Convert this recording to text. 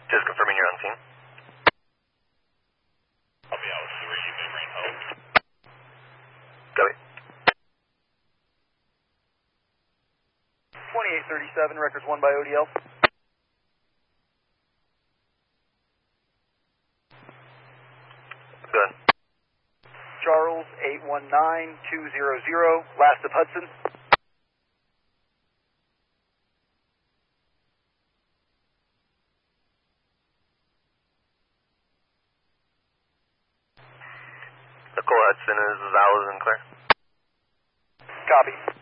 Just confirming you're on scene. I'll be out with 3, Membrane Home. Copy. 2837, records 1 by ODL. Go ahead. Charles 819200, last of Hudson. Nicole Hudson is valid and clear. Copy.